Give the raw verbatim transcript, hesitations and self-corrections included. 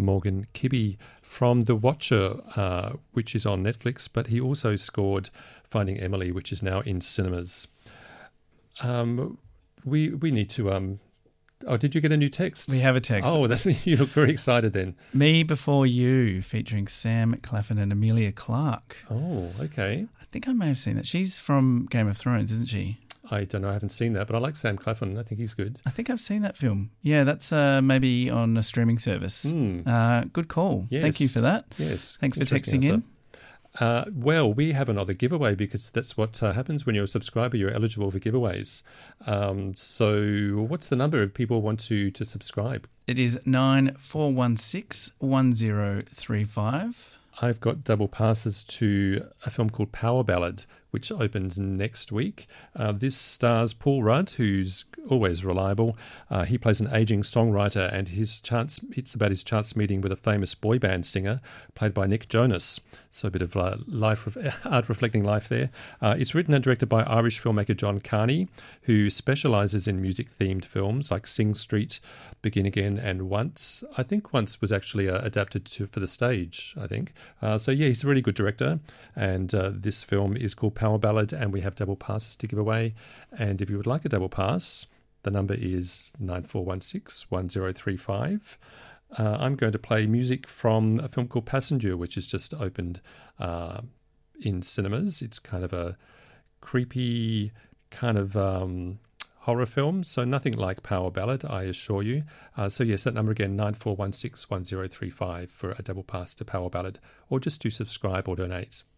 Morgan Kibbe from The Watcher, uh, which is on Netflix, but he also scored Finding Emily, which is now in cinemas. Um, we we need to... Um, oh, did you get a new text? We have a text. Oh, that's you look very excited then. Me Before You, featuring Sam Claflin and Emilia Clarke. Oh, okay. I think I may have seen that. She's from Game of Thrones, isn't she? I don't know. I haven't seen that, but I like Sam Claflin. I think he's good. I think I've seen that film. Yeah, that's uh, maybe on a streaming service. Mm. Uh, good call. Yes. Thank you for that. Yes. Thanks for Interesting texting answer. in. Uh, well, we have another giveaway because that's what uh, happens when you're a subscriber. You're eligible for giveaways. Um, so what's the number if people want to, to subscribe? It is nine four one six one zero three five. I've got double passes to a film called Power Ballad, which opens next week. Uh, this stars Paul Rudd, who's always reliable. Uh, he plays an aging songwriter, and his chance it's about his chance meeting with a famous boy band singer played by Nick Jonas. So a bit of uh, life, art reflecting life there. Uh, it's written and directed by Irish filmmaker John Carney, who specialises in music-themed films like Sing Street, Begin Again, and Once. I think Once was actually uh, adapted to for the stage, I think. Uh, so yeah, he's a really good director, and uh, this film is called Power Ballad, and we have double passes to give away. And if you would like a double pass, the number is nine four one six one zero three five. Uh, I'm going to play music from a film called Passenger, which has just opened uh, in cinemas. It's kind of a creepy kind of um, horror film, so nothing like Power Ballad, I assure you. Uh, so yes, that number again, nine four one six one zero three five for a double pass to Power Ballad, or just to subscribe or donate.